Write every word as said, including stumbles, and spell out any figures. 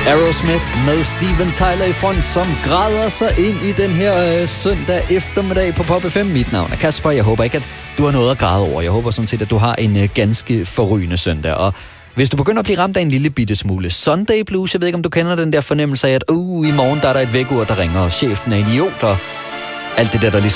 Aerosmith med Steven Tyler i front, som græder sig ind i den her øh, søndag eftermiddag på Pop F M. Mit navn er Kasper. Jeg håber ikke, at du har noget at græde over. Jeg håber sådan set, at du har en øh, ganske forrygende søndag. Og hvis du begynder at blive ramt af en lille bitte smule Sunday blues, jeg ved ikke, om du kender den der fornemmelse af, at uh, i morgen der er der et vækkeur, der ringer, og chefen er en idiot, og alt det der, der ligesom